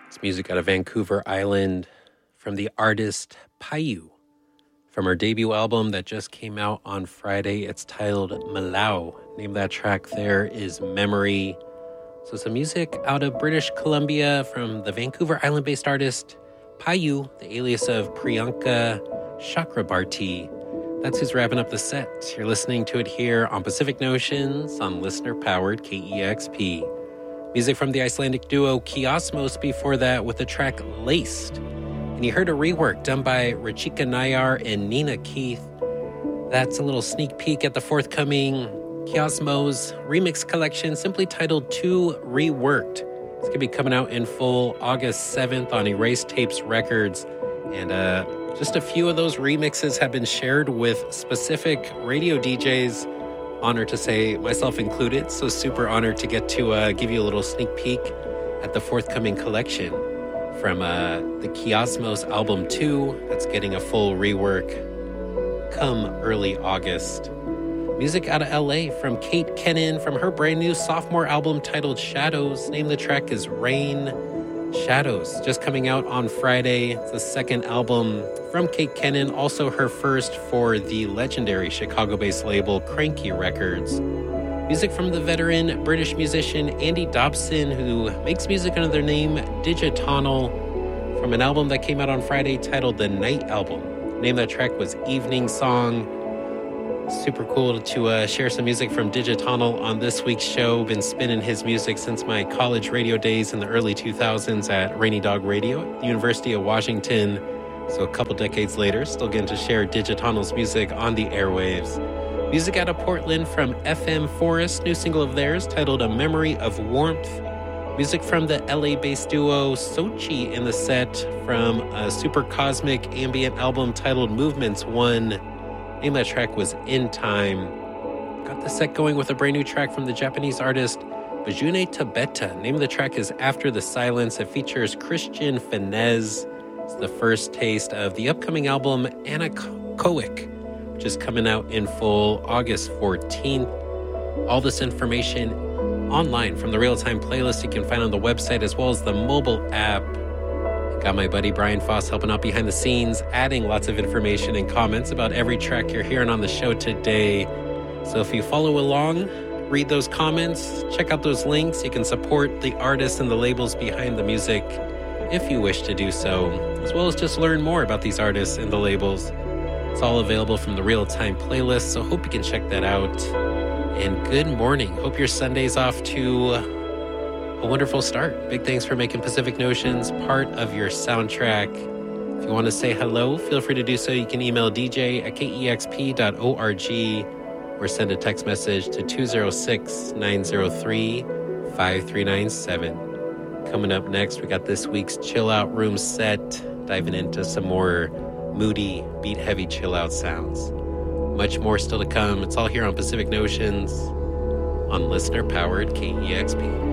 It's music out of Vancouver Island from the artist Payu. From her debut album that just came out on Friday, it's titled Malau. Name of that track there is Memory. So some music out of British Columbia from the Vancouver Island-based artist Payu, the alias of Priyanka Chakrabarti. That's who's wrapping up the set. You're listening to it here on Pacific Notions on listener-powered KEXP. Music from the Icelandic duo Kiosmos before that with the track Laced. And you heard a rework done by Rachika Nayar and Nina Keith. That's a little sneak peek at the forthcoming Kiosmos remix collection simply titled 2 Reworked. It's going to be coming out in full August 7th on Erase Tapes Records. And just a few of those remixes have been shared with specific radio DJs. Honored to say, myself included, so super honored to get to give you a little sneak peek at the forthcoming collection from the Kiosmos album 2 that's getting a full rework come early August. Music out of LA from Kate Kennan from her brand new sophomore album titled Shadows. Name of the track is Rain Shadows, just coming out on Friday. It's the second album from Kate Kennan, also her first for the legendary Chicago-based label Cranky Records. Music from the veteran British musician Andy Dobson, who makes music under their name Digitonal, from an album that came out on Friday titled The Night Album. The name of that track was Evening Song. Super cool to share some music from Digitonal on this week's show. Been spinning his music since my college radio days in the early 2000s at Rainy Dog Radio at the University of Washington. So a couple decades later, still getting to share Digitonal's music on the airwaves. Music out of Portland from FM Forest, new single of theirs titled A Memory of Warmth. Music from the LA-based duo Sochi in the set from a super cosmic ambient album titled Movements 1. Name of that track was In Time. Got the set going with a brand new track from the Japanese artist Bajune Tabeta. Name of the track is After the Silence. It features Christian Finesse. It's the first taste of the upcoming album Anechoic, which is coming out in full August 14th. All this information online from the real-time playlist you can find on the website as well as the mobile app. Got my buddy Brian Foss helping out behind the scenes, adding lots of information and comments about every track you're hearing on the show today. So if you follow along, read those comments, check out those links. You can support the artists and the labels behind the music if you wish to do so, as well as just learn more about these artists and the labels. It's all available from the real-time playlist, so hope you can check that out. And good morning. Hope your Sunday's off to a wonderful start. Big thanks for making Pacific Notions part of your soundtrack. If you want to say hello, feel free to do so. You can email dj@kexp.org or send a text message to 206-903-5397. Coming up next, we got this week's Chill Out Room set, diving into some more moody, beat-heavy chill-out sounds. Much more still to come. It's all here on Pacific Notions on listener-powered KEXP.